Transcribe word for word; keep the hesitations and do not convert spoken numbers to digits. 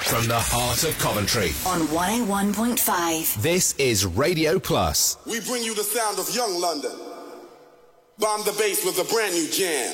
From the heart of Coventry. On one oh one point five. This is Radio Plus. We bring you the sound of young London. Bomb the bass with a brand new jam.